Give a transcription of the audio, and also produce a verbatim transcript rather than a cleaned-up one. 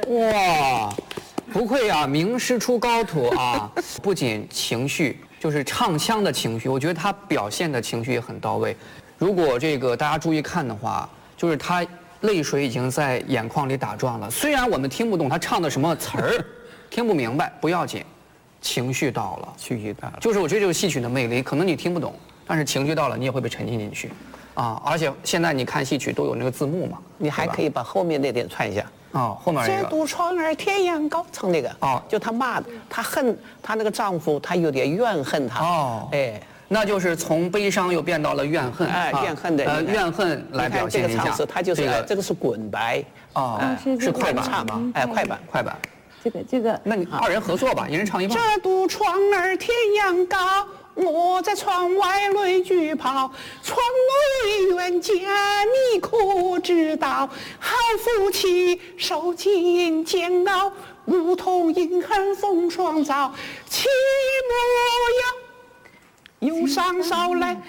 哇，不愧啊，名师出高徒啊！不仅情绪，就是唱腔的情绪，我觉得他表现的情绪也很到位。如果这个大家注意看的话，就是他泪水已经在眼眶里打转了。虽然我们听不懂他唱的什么词儿，听不明白，不要紧，情绪到了， 情绪到了， 就是我觉得这就是戏曲的魅力。可能你听不懂，但是情绪到了，你也会被沉浸进去。啊，而且现在你看戏曲都有那个字幕嘛， 你还可以把后面那点串一下。 哦，后面那这个。 堵窗儿天涯高，唱那个。 哦， 就她骂她恨她那个丈夫，她有点怨恨他。 哦， 哎， 那就是从悲伤又变到了怨恨。 哎，怨恨的。 呃，怨恨来表现一下。 这个唱词，它就是这个是滚白。 哦，是快板吗？ 哎，快板， 快板。 这个这个， 那你二人合作吧，一人唱一半。 这堵窗儿天涯高，我在窗外泪俱抛。窗内冤家你可知道？好夫妻受尽煎熬，如同银河风霜照。切莫要忧伤捎来。